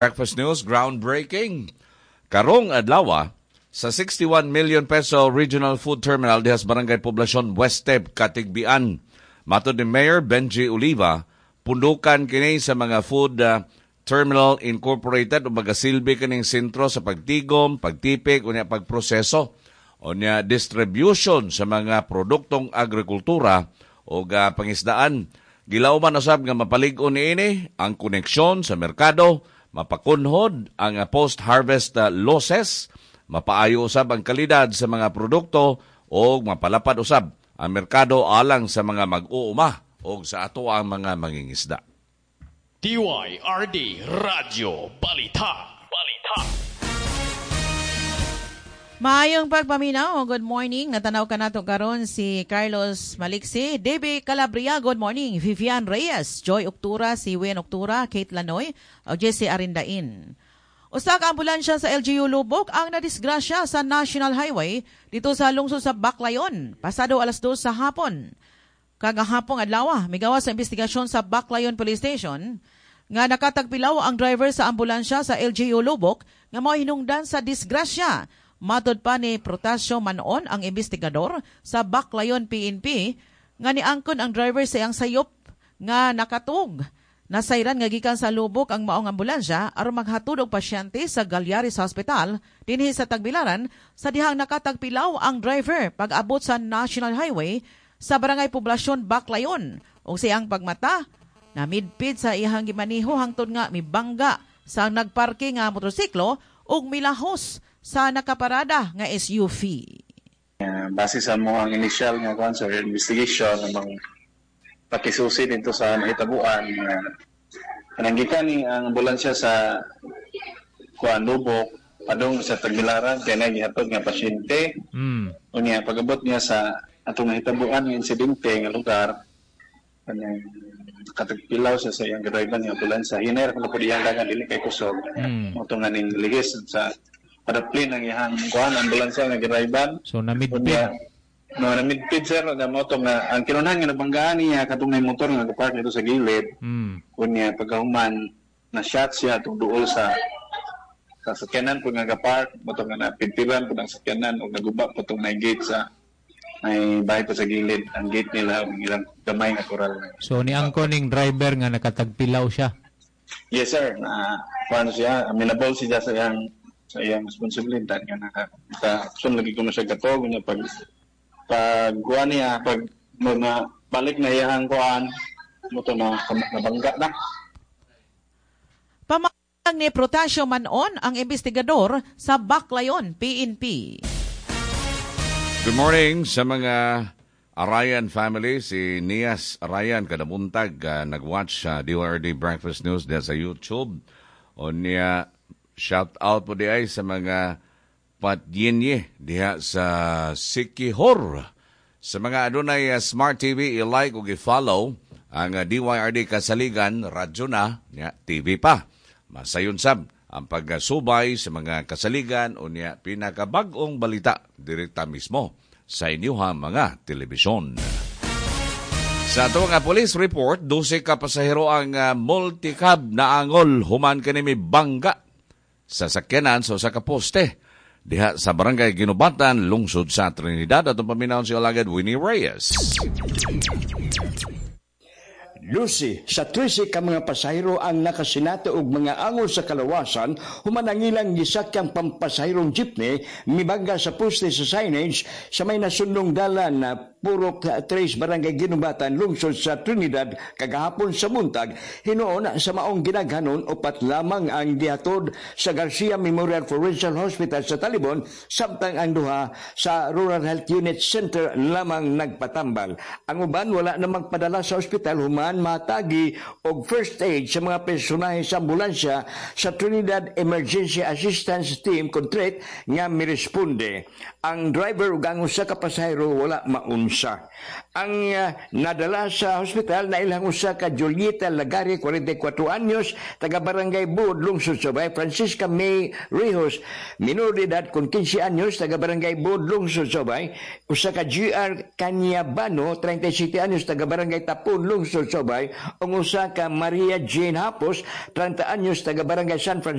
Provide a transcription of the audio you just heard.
Breakfast News, groundbreaking. Karong adlaw sa 61 million peso Regional Food Terminal dihas Barangay Poblacion Westeb, Katigbian. Matod ni Mayor Benji Oliva, pundukan kini sa mga food terminal incorporated o magasilbi kining sentro sa pagtigom, pagtipik, unya pagproseso, unya distribution sa mga produktong agrikultura o pangisdaan. Gilauman usab nga mapalig-on niini ang koneksyon sa merkado, mapakunhod ang post-harvest losses, mapaayo usab ang kalidad sa mga produkto o mapalapad usab ang merkado alang sa mga mag-uuma o sa ato ang mga mangingisda. DYRD Radio Balita. Maayong pagpaminaw. Good morning. Natanaw ka nato karon si Carlos Maliksi, Debe Calabria. Good morning. Vivian Reyes, Joy Octura, si Wen Octura, Kate Lanoy, o Jesse Arindain. Usa ka ambulansya sa LGU Lubok ang nadisgrasya sa National Highway dito sa lungsod sa Baclayon, pasado alas 2 sa hapon. Kagahapong adlaw, migawas sa investigasyon sa Baclayon Police Station nga nakatagpilaw ang driver sa ambulansya sa LGU Lubok nga mao hinungdan sa disgrasya. Matod pa ni Protasio Manon, ang investigador sa Baclayon PNP, nga niangkon ang driver sa iyang sayop nga nakatug. Nasayran nga gikan sa Lubok ang maong ambulansya aron maghatod og pasyente sa Galyaris Hospital dinhi sa Tagbilaran sa dihang nakatagpilaw ang driver pag-abot sa National Highway sa Barangay Poblacion, Baclayon. O siyang pagmata, namidpid sa iyang gimaniho hangtod nga mibangga sa nagparke nga motorsiklo ug milahos sa nakaparada nga SUV. Base sa mga initial nga cancer investigation namang pakisusi dito sa nahitabuan kananggikan ni ang ambulansya sa Lubok padung sa Tagbilaran kay nagihatod nga pasyente. Unya pag-abot niya sa atong nahitabuan nga insidente nga lugar kanyang katagpilaw sa iyang driver nga ambulansya hiner kung pud iyang dagan dili kay kusog. Moto nga ning ligis sa padaplin ang ihang kuhan ambulansya nga girayban. So namidpid. Namidpid sir na moto nga ang kinunhan nga nabanggaan niya katong may motor nga gapark dito sa gilid. Kunya pagkahuman na shot siya tung duol sa sakyanan pud nga gapark moto nga napintiran pud ang sakyanan ug naguba pud tong gate sa may bahay pa sa gilid ang gate nila ang ilang gamay nga koral. So ni angkon ning driver nga nakatagpilaw siya. Yes sir, paano siya amenable siya sa iyang responsibilidad nga naka-action lagi ko na siya katog niya pag kuha niya pag balik na iyang kuhaan mo to na nabangga na. Pamahayag ni Protasio Manon, ang investigador sa Baclayon PNP. Good morning sa mga Arayan family. Si Nias Arayan kadabuntag nag-watch DYRD Breakfast News dahil sa YouTube. O niya shout out po diay sa mga patyenye diha sa Sikihor. Sa mga adunay Smart TV, i-like o i-follow ang DYRD Kasaligan, radyo na, TV pa. Masayon sab ang paggasubay sa mga kasaligan o niya pinakabagong balita direkta mismo sa inyong mga telebisyon. Sa ato nga police report, 12 ka pasahero ang multicab na angol human kanimi bangga sa sakyanan sa usa ka poste diha sa Barangay Ginubatan, lungsod sa Trinidad. At ang paminaw si Alagad Winnie Reyes. Lucy, sa 13 ka mga pasahero ang nakasinato og mga angol sa kalawasan, human ang ilang gisakyang pampasahirong jeepney, mibangga sa poste sa signage sa may nasundong dalan na Purok 3, Barangay Ginubatan, lungsod sa Trinidad, kagahapon sa buntag. Hinuon sa maong ginaghanon, 4 lamang ang dihatod sa Garcia Memorial Forensic Hospital sa Talibon, samtang ang duha sa Rural Health Unit Center lamang nagpatambal. Ang uban wala na magpadala sa ospital human matagi og first aid sa mga personahe sa ambulansya sa Trinidad Emergency Assistance Team Contret nga miresponde. Ang driver ug ang usa ka pasahero wala maunsa. Ang nadala sa hospital na ilang usa ka Julieta Lagari, 44 anyos, taga Barangay Bud, lungsod sa Bay. Francisca May Rihos, minor de edad, 15 anyos, taga Barangay Bud, lungsod sa Bay. Usa ka GR Canyabano, 37 anyos, taga Barangay Tapon, lungsod sa Bay. Ang usa ka Maria Jane Hapos, 30 anyos, taga Barangay San Francisco,